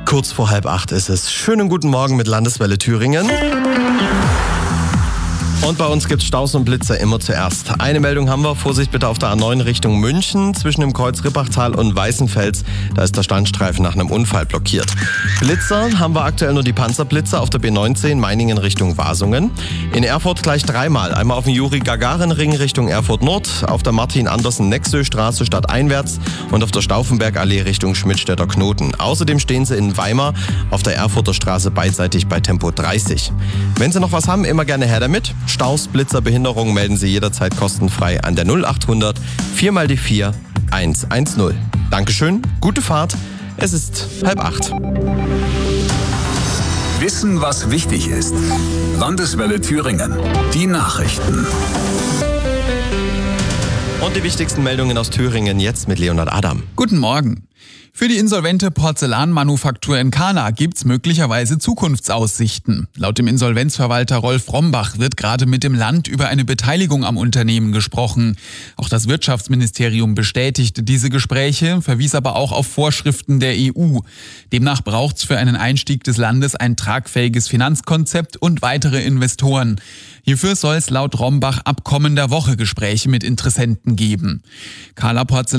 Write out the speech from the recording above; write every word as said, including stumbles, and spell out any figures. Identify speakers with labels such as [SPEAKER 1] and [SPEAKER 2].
[SPEAKER 1] Kurz vor halb acht ist es. Schönen guten Morgen mit Landeswelle Thüringen. Und bei uns gibt's Staus und Blitzer immer zuerst. Eine Meldung haben wir. Vorsicht bitte auf der A neun Richtung München. Zwischen dem Kreuz Rippachtal und Weißenfels. Da ist der Standstreifen nach einem Unfall blockiert. Blitzer haben wir aktuell nur die Panzerblitzer auf der B neunzehn Meiningen Richtung Wasungen. In Erfurt gleich dreimal. Einmal auf dem Juri-Gagarin-Ring Richtung Erfurt Nord. Auf der Martin-Andersen-Nexö-Straße stadteinwärts. Und auf der Stauffenberg-Allee Richtung Schmidtstädter Knoten. Außerdem stehen sie in Weimar auf der Erfurter Straße beidseitig bei Tempo dreißig. Wenn Sie noch was haben, immer gerne her damit. Staus, Blitzer, Behinderungen melden Sie jederzeit kostenfrei an der null achthundert vier mal die vier hundertzehn. Dankeschön, gute Fahrt, es ist halb acht.
[SPEAKER 2] Wissen, was wichtig ist. Landeswelle Thüringen. Die Nachrichten.
[SPEAKER 1] Und die wichtigsten Meldungen aus Thüringen jetzt mit Leonhard Adam.
[SPEAKER 3] Guten Morgen. Für die insolvente Porzellanmanufaktur in Kahna gibt's möglicherweise Zukunftsaussichten. Laut dem Insolvenzverwalter Rolf Rombach wird gerade mit dem Land über eine Beteiligung am Unternehmen gesprochen. Auch das Wirtschaftsministerium bestätigte diese Gespräche, verwies aber auch auf Vorschriften der E U. Demnach braucht's für einen Einstieg des Landes ein tragfähiges Finanzkonzept und weitere Investoren. Hierfür soll es laut Rombach ab kommender Woche Gespräche mit Interessenten geben. Kahla Porzellan